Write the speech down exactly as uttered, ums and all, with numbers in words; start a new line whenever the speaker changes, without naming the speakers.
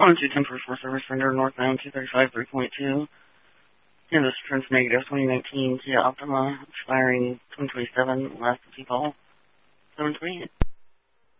one two ten for service render northbound two thirty-five three point two. Canvas turns negative twenty nineteen Kia Optima expiring twenty twenty-seven last call seven twenty-eight.